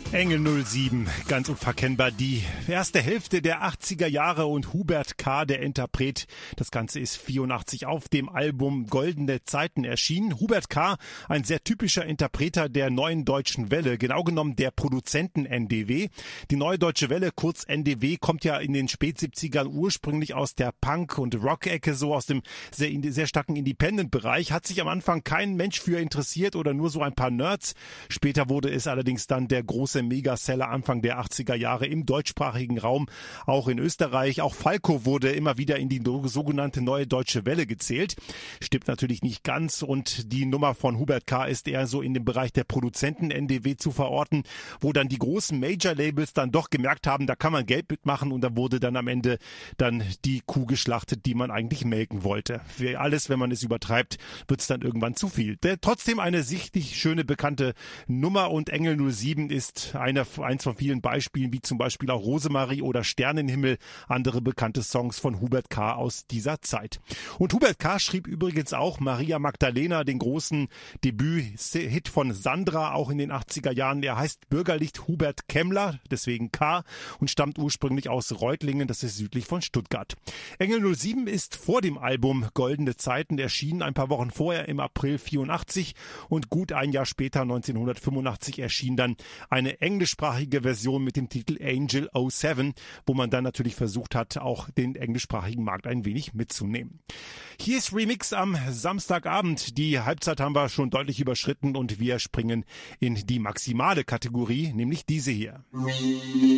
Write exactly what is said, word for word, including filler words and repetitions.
Engel null sieben, ganz unverkennbar die erste Hälfte der achtziger Jahre und Hubert K., der Interpret. Das Ganze ist vierundachtzig auf dem Album Goldene Zeiten erschienen. Hubert K., ein sehr typischer Interpreter der Neuen Deutschen Welle, genau genommen der Produzenten N D W. Die Neue Deutsche Welle, kurz N D W, kommt ja in den Spätsiebzigern ursprünglich aus der Punk- und Rock-Ecke, so aus dem sehr, sehr starken Independent-Bereich. Hat sich am Anfang kein Mensch für interessiert oder nur so ein paar Nerds. Später wurde es allerdings dann der große Megaseller Anfang der achtziger Jahre im deutschsprachigen Raum, auch in Österreich. Auch Falco wurde immer wieder in die sogenannte Neue Deutsche Welle gezählt. Stimmt natürlich nicht ganz und die Nummer von Hubert K. ist eher so in dem Bereich der Produzenten N D W zu verorten, wo dann die großen Major-Labels dann doch gemerkt haben, da kann man Geld mitmachen und da wurde dann am Ende dann die Kuh geschlachtet, die man eigentlich melken wollte. Für alles, wenn man es übertreibt, wird es dann irgendwann zu viel. Der, trotzdem eine sichtlich schöne, bekannte Nummer und Engel null sieben ist Eine, eins von vielen Beispielen, wie zum Beispiel auch Rosemarie oder Sternenhimmel, andere bekannte Songs von Hubert K. aus dieser Zeit. Und Hubert K. schrieb übrigens auch Maria Magdalena, den großen Debüt-Hit von Sandra, auch in den achtziger Jahren. Er heißt bürgerlich Hubert Kemmler, deswegen K. und stammt ursprünglich aus Reutlingen, das ist südlich von Stuttgart. Engel null sieben ist vor dem Album Goldene Zeiten erschienen, ein paar Wochen vorher im April vierundachtzig und gut ein Jahr später, neunzehnhundertfünfundachtzig, erschien dann eine englischsprachige Version mit dem Titel Angel null sieben, wo man dann natürlich versucht hat, auch den englischsprachigen Markt ein wenig mitzunehmen. Hier ist Remix am Samstagabend. Die Halbzeit haben wir schon deutlich überschritten und wir springen in die maximale Kategorie, nämlich diese hier.